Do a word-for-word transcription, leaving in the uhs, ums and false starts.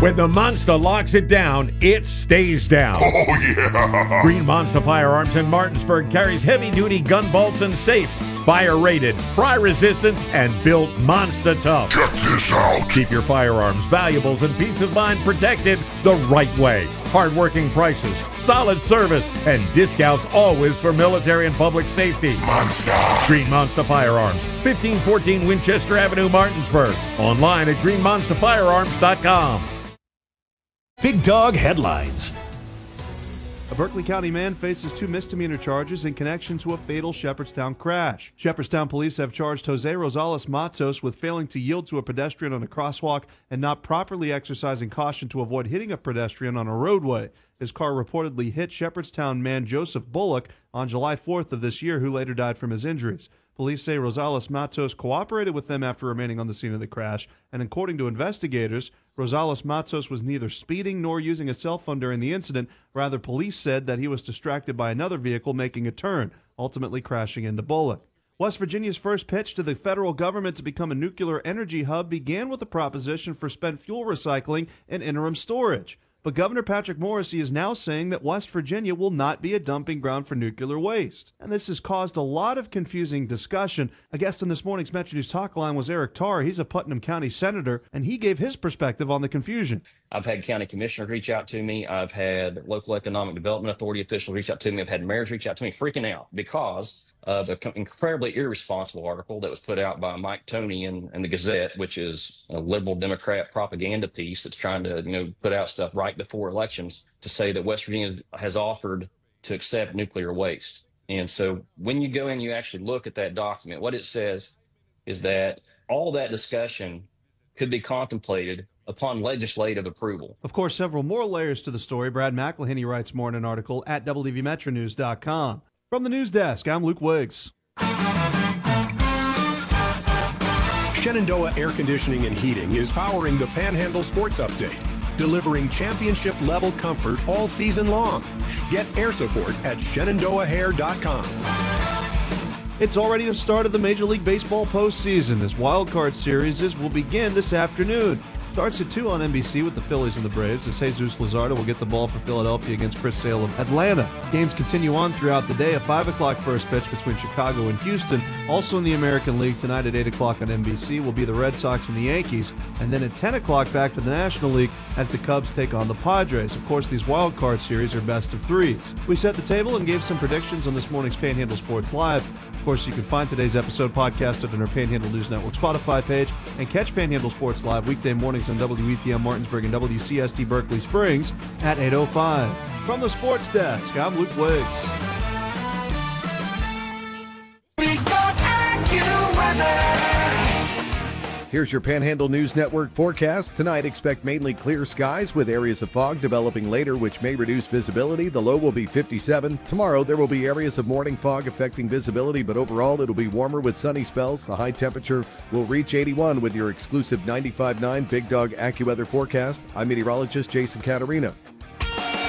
When the Monster locks it down, it stays down. Oh, yeah! Green Monster Firearms in Martinsburg carries heavy-duty gun vaults and safes. Fire-rated, fry-resistant, and built monster tough. Check this out! Keep your firearms, valuables, and peace of mind protected the right way. Hard-working prices, solid service, and discounts always for military and public safety. Monster! Green Monster Firearms, fifteen fourteen Winchester Avenue, Martinsburg. Online at green monster firearms dot com. Big Dog Headlines. A Berkeley County man faces two misdemeanor charges in connection to a fatal Shepherdstown crash. Shepherdstown police have charged Jose Rosales Matos with failing to yield to a pedestrian on a crosswalk and not properly exercising caution to avoid hitting a pedestrian on a roadway. His car reportedly hit Shepherdstown man Joseph Bullock on July fourth of this year, who later died from his injuries. Police say Rosales Matos cooperated with them after remaining on the scene of the crash, and according to investigators, Rosales Matos was neither speeding nor using a cell phone during the incident. Rather, police said that he was distracted by another vehicle making a turn, ultimately crashing into Bullock. West Virginia's first pitch to the federal government to become a nuclear energy hub began with a proposition for spent fuel recycling and interim storage. But Governor Patrick Morrisey is now saying that West Virginia will not be a dumping ground for nuclear waste. And this has caused a lot of confusing discussion. A guest on this morning's Metro News Talk Line was Eric Tarr. He's a Putnam County senator, and he gave his perspective on the confusion. I've had county commissioners reach out to me. I've had local economic development authority officials reach out to me. I've had mayors reach out to me freaking out because of an incredibly irresponsible article that was put out by Mike Toney in, in the Gazette, which is a liberal Democrat propaganda piece that's trying to, you know, put out stuff right before elections to say that West Virginia has offered to accept nuclear waste. And so when you go in, you actually look at that document, what it says is that all that discussion could be contemplated upon legislative approval. Of course, several more layers to the story. Brad McElhinney writes more in an article at W D V Metro News dot com. From the news desk, I'm Luke Wiggs. Shenandoah Air Conditioning and Heating is powering the Panhandle Sports Update, delivering championship-level comfort all season long. Get air support at shenandoah hair dot com. It's already the start of the Major League Baseball postseason, as Wild Card Series will begin this afternoon. Starts at two on N B C with the Phillies and the Braves, as Jesus Luzardo will get the ball for Philadelphia against Chris Sale of Atlanta. Games continue on throughout the day. A five o'clock first pitch between Chicago and Houston. Also in the American League tonight at eight o'clock on N B C will be the Red Sox and the Yankees. And then at ten o'clock back to the National League as the Cubs take on the Padres. Of course, these wild card series are best of threes. We set the table and gave some predictions on this morning's Panhandle Sports Live. Of course, you can find today's episode podcasted on our Panhandle News Network Spotify page and catch Panhandle Sports Live weekday mornings on W E T M Martinsburg and W C S D Berkeley Springs at eight oh five. From the Sports Desk, I'm Luke Wiggs. Here's your Panhandle News Network forecast. Tonight, expect mainly clear skies with areas of fog developing later, which may reduce visibility. The low will be fifty-seven. Tomorrow, there will be areas of morning fog affecting visibility, but overall, it'll be warmer with sunny spells. The high temperature will reach eighty-one with your exclusive ninety-five point nine Big Dog AccuWeather forecast. I'm meteorologist Jason Caterina.